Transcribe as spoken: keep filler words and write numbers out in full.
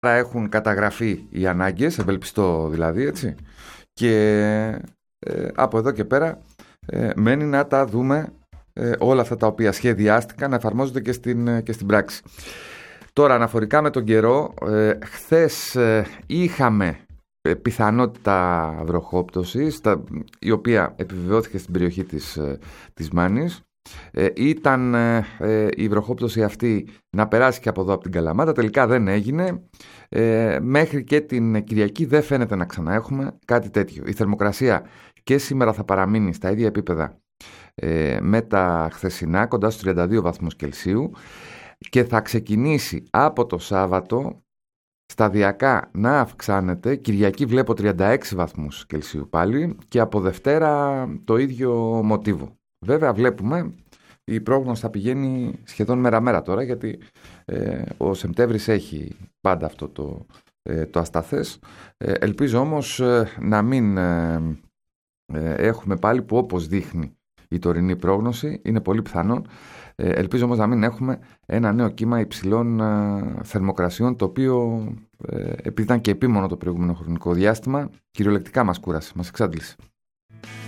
έχουν καταγραφεί οι ανάγκες, ευελπιστώ δηλαδή, έτσι. Και ε, από εδώ και πέρα ε, μένει να τα δούμε ε, όλα αυτά τα οποία σχεδιάστηκαν να εφαρμόζονται και στην, και στην πράξη. Τώρα, αναφορικά με τον καιρό, ε, χθες ε, είχαμε ε, πιθανότητα βροχόπτωσης, τα, η οποία επιβεβαιώθηκε στην περιοχή της, ε, της Μάνης. Ε, ήταν ε, ε, η βροχόπτωση αυτή να περάσει και από εδώ από την Καλαμάτα, τελικά δεν έγινε. Ε, μέχρι και την Κυριακή δεν φαίνεται να ξαναέχουμε κάτι τέτοιο. Η θερμοκρασία και σήμερα θα παραμείνει στα ίδια επίπεδα ε, με τα χθεσινά, κοντά στους τριάντα δύο βαθμούς Κελσίου, και θα ξεκινήσει από το Σάββατο σταδιακά να αυξάνεται. Κυριακή βλέπω τριάντα έξι βαθμούς Κελσίου πάλι, και από Δευτέρα το ίδιο μοτίβο. Βέβαια βλέπουμε η πρόγνωση θα πηγαίνει σχεδόν μέρα-μέρα τώρα, γιατί ε, ο Σεπτέμβρης έχει πάντα αυτό το, ε, το ασταθές. Ε, ελπίζω όμως ε, να μην ε, ε, έχουμε πάλι, που όπως δείχνει η τωρινή πρόγνωση, είναι πολύ πιθανόν, ε, ελπίζω όμως να μην έχουμε ένα νέο κύμα υψηλών ε, θερμοκρασιών, το οποίο ε, επειδή ήταν και επίμονο το προηγούμενο χρονικό διάστημα, κυριολεκτικά μας κούρασε, μας εξάντλησε.